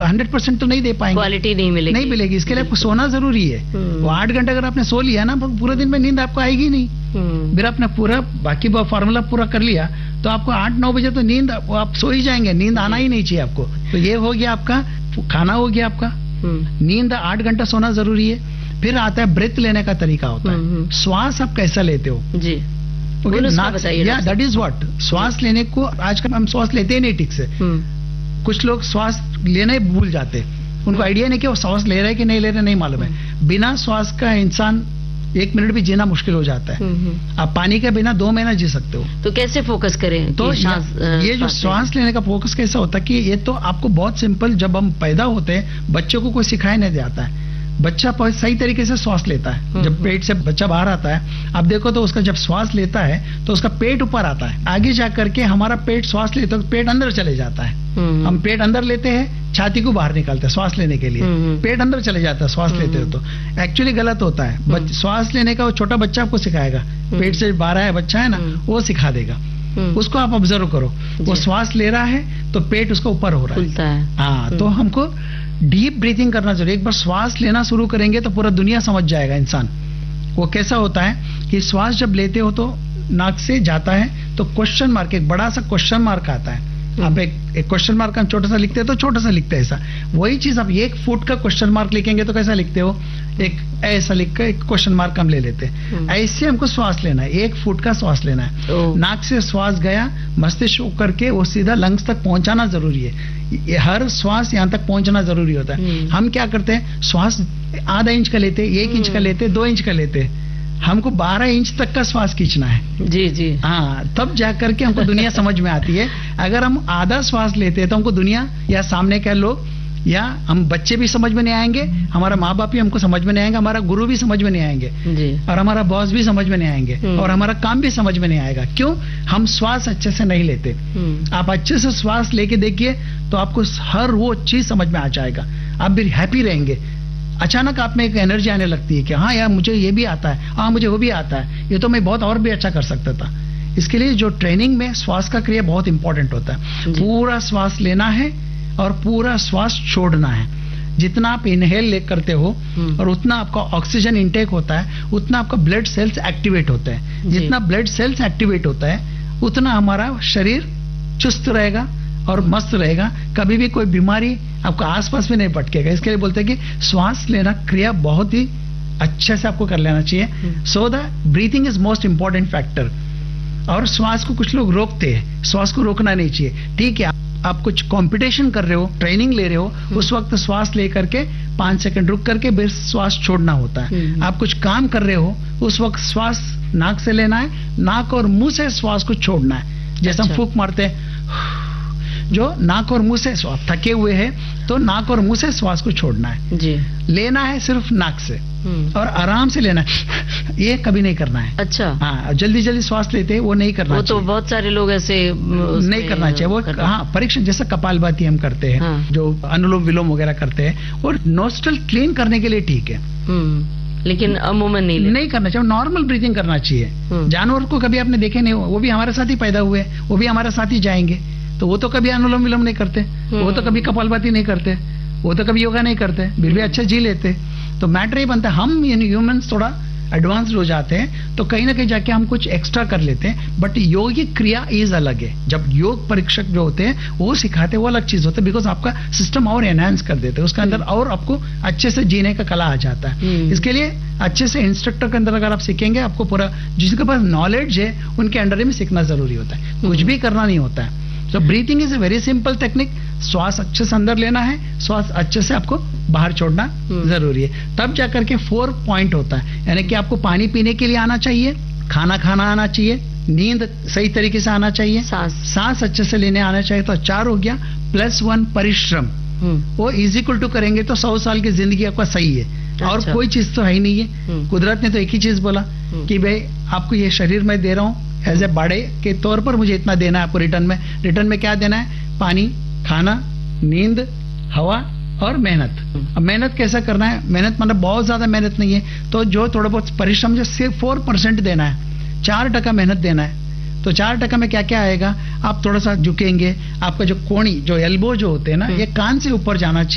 100% तो नहीं दे पाएंगे, क्वालिटी नहीं मिलेगी। इसके लिए आपको सोना जरूरी है। वो 8 घंटे अगर आपने सो लिया ना, पूरे दिन में नींद आपको आएगी नहीं। फिर आपने पूरा बाकी फॉर्मूला पूरा कर लिया तो आपको 8-9 बजे तो नींद आप सो ही जाएंगे, नींद आना ही नहीं चाहिए आपको। तो ये हो गया आपका खाना, हो गया आपका नींद, 8 घंटा सोना जरूरी है। फिर आता है ब्रेथ लेने का तरीका होता है, श्वास आप कैसा लेते हो जी, दैट इज व्हाट। श्वास लेने को आजकल हम श्वास लेते ही नहीं ठीक से, कुछ लोग श्वास लेना ही भूल जाते, उनको आइडिया नहीं कि वो श्वास ले रहे हैं कि नहीं ले रहे, नहीं मालूम है। बिना श्वास का इंसान 1 मिनट भी जीना मुश्किल हो जाता है। आप पानी के बिना 2 महीना जी सकते हो। तो कैसे फोकस करें? तो ये जो श्वास लेने का फोकस कैसा होता है कि ये तो आपको बहुत सिंपल, जब हम पैदा होते हैं बच्चों को कोई सिखाया नहीं जाता है, बच्चा सही तरीके से श्वास लेता है। जब पेट से बच्चा बाहर आता है, आप देखो तो उसका जब श्वास लेता है तो उसका पेट ऊपर आता है, आगे जाकर के हमारा पेट श्वास लेता है तो पेट अंदर चले जाता है। हम पेट अंदर लेते हैं, छाती को बाहर निकालते हैं श्वास लेने के लिए, पेट अंदर चले जाता है श्वास लेते हो तो एक्चुअली गलत होता है। श्वास लेने का वो छोटा बच्चा आपको सिखाएगा, पेट से बाहर आया बच्चा है ना, वो सिखा देगा, उसको आप ऑब्जर्व करो, वो श्वास ले रहा है तो पेट उसका ऊपर हो रहा है। हाँ, तो हमको डीप ब्रीथिंग करना जरूरी। एक बार श्वास लेना शुरू करेंगे तो पूरा दुनिया समझ जाएगा इंसान। वो कैसा होता है कि श्वास जब लेते हो तो नाक से जाता है तो क्वेश्चन मार्क, एक बड़ा सा क्वेश्चन मार्क आता है। आप एक क्वेश्चन मार्क हम छोटा सा लिखते हैं तो छोटा सा लिखते हैं ऐसा, वही चीज आप 1 फुट का क्वेश्चन मार्क लिखेंगे तो कैसा लिखते हो, एक ऐसा लिख कर एक क्वेश्चन मार्क हम ले लेते हैं। ऐसे हमको श्वास लेना है, 1 फुट का श्वास लेना है। नाक से श्वास गया, मस्तिष्क होकर के वो सीधा लंग्स तक पहुंचाना जरूरी है। हर श्वास यहाँ तक पहुंचना जरूरी होता है। हम क्या करते हैं, श्वास आधा इंच का लेते, 1 इंच का लेते, 2 इंच का लेते, हमको 12 इंच तक का श्वास खींचना है। जी जी, हाँ, तब जाकर के हमको दुनिया समझ में आती है। अगर हम आधा श्वास लेते हैं तो हमको दुनिया या सामने के लोग या हम बच्चे भी समझ में नहीं आएंगे, हमारा माँ बाप भी हमको समझ में नहीं आएंगे, हमारा गुरु भी समझ में नहीं आएंगे जी, और हमारा बॉस भी समझ में नहीं आएंगे, और हमारा काम भी समझ में नहीं आएगा। क्यों? हम श्वास अच्छे से नहीं लेते। आप अच्छे से श्वास लेके देखिए तो आपको हर वो चीज समझ में आ जाएगा, आप भी हैप्पी रहेंगे। अचानक आप में एक एनर्जी आने लगती है कि हाँ यार मुझे ये भी आता है, हाँ मुझे वो भी आता है, ये तो मैं बहुत और भी अच्छा कर सकता था। इसके लिए जो ट्रेनिंग में श्वास का क्रिया बहुत इंपॉर्टेंट होता है। पूरा श्वास लेना है और पूरा श्वास छोड़ना है। जितना आप इनहेल करते हो और उतना आपका ऑक्सीजन इनटेक होता है, उतना आपका ब्लड सेल्स एक्टिवेट होता है। जितना ब्लड सेल्स एक्टिवेट होता है उतना हमारा शरीर चुस्त रहेगा और मस्त रहेगा, कभी भी कोई बीमारी आपको आसपास में नहीं पटकेगा। इसके लिए बोलते हैं कि श्वास लेना क्रिया बहुत ही अच्छे से आपको कर लेना चाहिए। So the breathing is most important factor. और श्वास को कुछ लोग रोकते हैं, श्वास को रोकना नहीं चाहिए। ठीक है, आप कुछ कंपटीशन कर रहे हो, ट्रेनिंग ले रहे हो, उस वक्त श्वास लेकर के 5 सेकंड रुक करके फिर श्वास छोड़ना होता है। आप कुछ काम कर रहे हो, उस वक्त श्वास नाक से लेना है, नाक और मुंह से श्वास को छोड़ना है। जैसे हम फूंक मारते हैं, जो नाक और मुंह से थके हुए हैं तो नाक और मुंह से श्वास को छोड़ना है जी। लेना है सिर्फ नाक से और आराम से लेना है, ये कभी नहीं करना है। अच्छा, हाँ, जल्दी जल्दी श्वास लेते हैं वो नहीं करना वो तो बहुत सारे लोग ऐसे नहीं करना चाहिए। वो हाँ, परीक्षण जैसा कपालभाति हम करते हैं, हाँ। जो अनुलोम विलोम वगैरह करते हैं, और नोस्ट्रल क्लीन करने के लिए ठीक है, लेकिन अमूमन नहीं करना चाहिए। नॉर्मल ब्रीथिंग करना चाहिए। जानवर को कभी आपने देखे नहीं, वो भी हमारे साथ ही पैदा हुए, वो भी हमारे साथ ही जाएंगे, तो वो तो कभी अनुलोम विलोम नहीं करते, वो तो कभी कपालभाति नहीं करते, वो तो कभी योगा नहीं करते, फिर भी अच्छा जी लेते। तो मैटर ये बनता है, हम ह्यूमंस थोड़ा एडवांस्ड हो जाते हैं तो कहीं ना कहीं जाके हम कुछ एक्स्ट्रा कर लेते हैं। बट योगिक क्रिया इज अलग है। जब योग परीक्षक जो होते हैं वो सिखाते हैं, वो अलग चीज होता है, बिकॉज आपका सिस्टम और एनहांस कर देते हैं, उसके अंदर और आपको अच्छे से जीने का कला आ जाता है। इसके लिए अच्छे से इंस्ट्रक्टर के अंदर अगर आप सीखेंगे, आपको पूरा जिसके पास नॉलेज है उनके अंडर में सीखना जरूरी होता है, कुछ भी करना नहीं होता है। तो breathing is a very simple technique. श्वास अच्छे से अंदर लेना है, श्वास अच्छे से आपको बाहर छोड़ना जरूरी है। तब जाकर के 4 पॉइंट होता है, यानी कि आपको पानी पीने के लिए आना चाहिए, खाना खाना आना चाहिए, नींद सही तरीके से आना चाहिए, सांस अच्छे से लेने आना चाहिए। तो 4 हो गया, +1 परिश्रम। वो इज इक्वल टू करेंगे तो 100 साल की जिंदगी आपका सही है। और अच्छा। कोई चीज तो है ही नहीं है। कुदरत ने तो एक ही चीज बोला कि भाई आपको ये शरीर मैं दे रहा हूँ एज ए बड़े के तौर पर, मुझे इतना देना है आपको रिटर्न में। रिटर्न में क्या देना है? पानी, खाना, नींद, हवा और मेहनत। अब मेहनत कैसा करना है? मेहनत मतलब बहुत ज्यादा मेहनत नहीं है, तो जो थोड़ा बहुत परिश्रम, जो सिर्फ 4% देना है, 4% मेहनत देना है। तो 4% में क्या क्या आएगा? आप थोड़ा सा झुकेंगे, आपका जो कोणी, जो एल्बो जो होते हैं ना, ये कान से ऊपर जाना चाहिए।